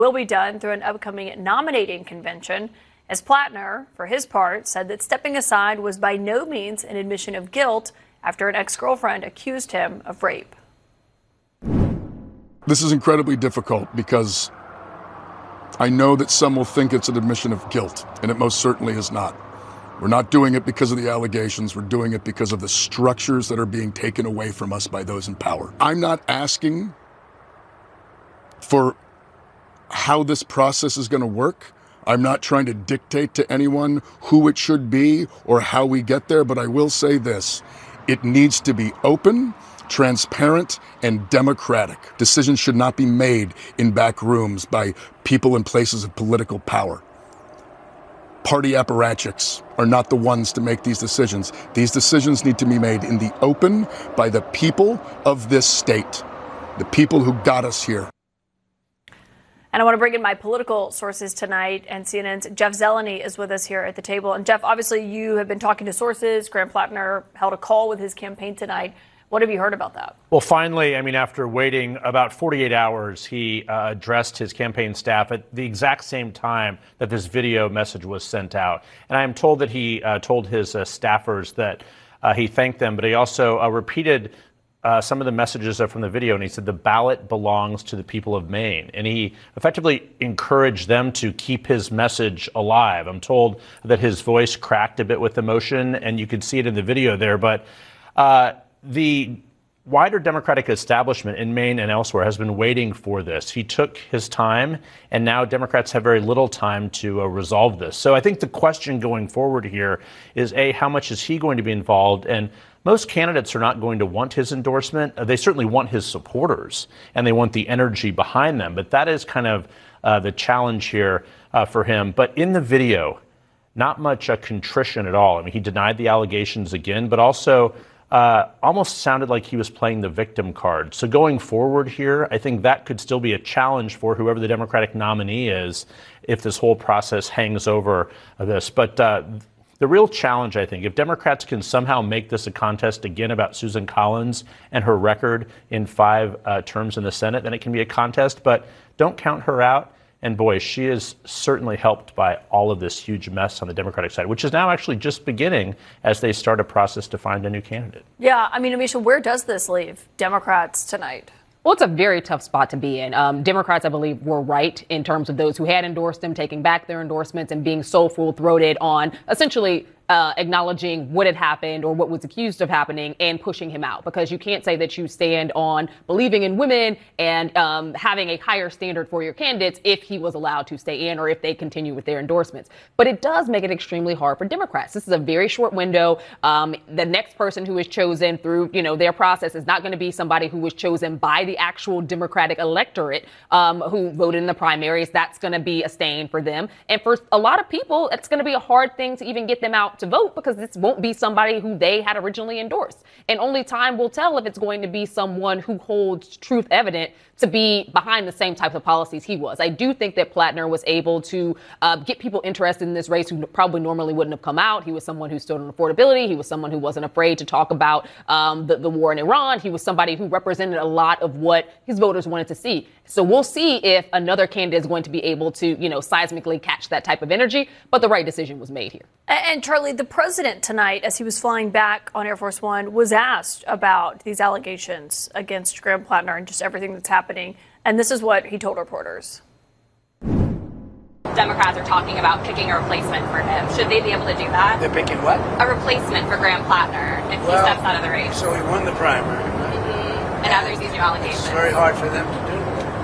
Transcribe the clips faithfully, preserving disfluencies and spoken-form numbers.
will be done through an upcoming nominating convention, as Plattner, for his part, said that stepping aside was by no means an admission of guilt after an ex-girlfriend accused him of rape. This is incredibly difficult because I know that some will think it's an admission of guilt, and it most certainly is not. We're not doing it because of the allegations. We're doing it because of the structures that are being taken away from us by those in power. I'm not asking for how this process is going to work. I'm not trying to dictate to anyone who it should be or how we get there, but I will say this. It needs to be open, transparent, and democratic. Decisions should not be made in back rooms by people in places of political power. Party apparatchiks are not the ones to make these decisions. These decisions need to be made in the open by the people of this state, the people who got us here. And I want to bring in my political sources tonight, and C N N's Jeff Zeleny is with us here at the table. And Jeff, obviously you have been talking to sources. Graham Plattner held a call with his campaign tonight. What have you heard about that? Well, finally, I mean, after waiting about forty-eight hours, he uh, addressed his campaign staff at the exact same time that this video message was sent out. And I am told that he uh, told his uh, staffers that uh, he thanked them, but he also uh, repeated Uh, some of the messages are from the video, and he said the ballot belongs to the people of Maine. And he effectively encouraged them to keep his message alive. I'm told that his voice cracked a bit with emotion, and you could see it in the video there. But uh, the wider Democratic establishment in Maine and elsewhere has been waiting for this. He took his time, and now Democrats have very little time to uh, resolve this. So I think the question going forward here is, A, how much is he going to be involved? And most candidates are not going to want his endorsement. They certainly want his supporters, and they want the energy behind them. But that is kind of uh, the challenge here uh, for him. But in the video, not much uh, contrition at all. I mean, he denied the allegations again, but also uh, almost sounded like he was playing the victim card. So going forward here, I think that could still be a challenge for whoever the Democratic nominee is if this whole process hangs over this. But uh, the real challenge, I think, if Democrats can somehow make this a contest again about Susan Collins and her record in five uh, terms in the Senate, then it can be a contest. But don't count her out. And boy, she is certainly helped by all of this huge mess on the Democratic side, which is now actually just beginning as they start a process to find a new candidate. Yeah, I mean, Amisha, where does this leave Democrats tonight? Well, it's a very tough spot to be in. Um, Democrats, I believe, were right in terms of those who had endorsed him, taking back their endorsements and being so full-throated on essentially uh, acknowledging what had happened or what was accused of happening and pushing him out, because you can't say that you stand on believing in women and um, having a higher standard for your candidates if he was allowed to stay in or if they continue with their endorsements. But it does make it extremely hard for Democrats. This is a very short window. Um, the next person who is chosen through, you know, their process is not going to be somebody who was chosen by the actual Democratic electorate um, who voted in the primaries. That's going to be a stain for them. And for a lot of people, it's going to be a hard thing to even get them out to vote, because this won't be somebody who they had originally endorsed. And only time will tell if it's going to be someone who holds truth evident to be behind the same type of policies he was. I do think that Plattner was able to uh, get people interested in this race who probably normally wouldn't have come out. He was someone who stood on affordability. He was someone who wasn't afraid to talk about um, the, the war in Iran. He was somebody who represented a lot of what his voters wanted to see. So we'll see if another candidate is going to be able to, you know, seismically catch that type of energy. But the right decision was made here. And Charlie, the president tonight, as he was flying back on Air Force One, was asked about these allegations against Graham Plattner and just everything that's happening. And this is what he told reporters. Democrats are talking about picking a replacement for him. Should they be able to do that? They're picking what? A replacement for Graham Plattner if well, he steps out of the race. So he won the primary. Mm-hmm. And now there's these new allegations. It's very hard for them to do.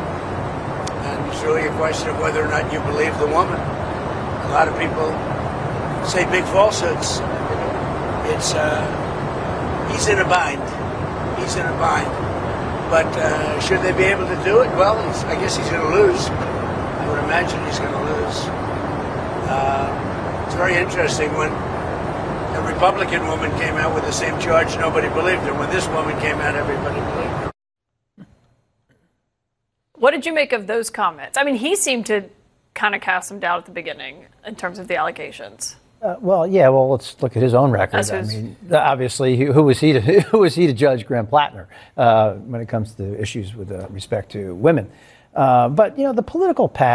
And it's really a question of whether or not you believe the woman. A lot of people say big falsehoods. It's, uh, he's in a bind. He's in a bind. But uh, should they be able to do it? Well, he's, I guess he's going to lose. I would imagine he's going to lose. Uh, it's very interesting when a Republican woman came out with the same charge, nobody believed her. When this woman came out, everybody believed her. What did you make of those comments? I mean, he seemed to kind of cast some doubt at the beginning in terms of the allegations. Uh, well, yeah. Well, let's look at his own record. I mean, obviously, who was he to who was he to judge Graham Plattner uh, when it comes to issues with uh, respect to women? Uh, but, you know, the political path.